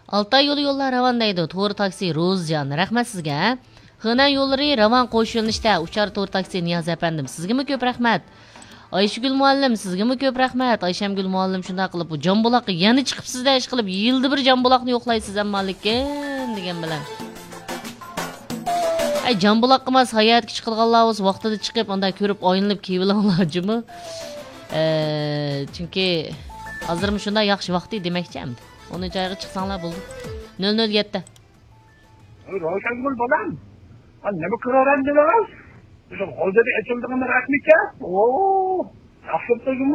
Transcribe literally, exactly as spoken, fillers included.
Altay yo'li yo'llar ravon deydi. To'g'ri taksi Ro'zjon. Rahmat sizga. Xenan yo'llari ravon qo'sh yo'nalishda. Uchar to'g'ri taksi Niyoz afandim. Sizga ko'p rahmat. Ayshigul muallim sizga ko'p rahmat. Ayshamgul muallim shunday qilib bu Jonbuloqqa yana chiqibsizda ish qilib yilda bir Jonbuloqni yo'qlaysiz amma lekin degan bilan. Ay Jonbuloqqa emas hayotga chiqilganlar o'z vaqtida chiqib unda ko'rib o'yinlib kiyilganlarjimi? Eee chunki hozirmi shunday yaxshi vaqti demakchi-am. Onu joyga chiqsanglar bo'ldi. nol nol yetti. Ro'shangul bolam. Ana nima ko'raveramiz? O'sha hozirda aytildigan rasmika? Oo, yaxshi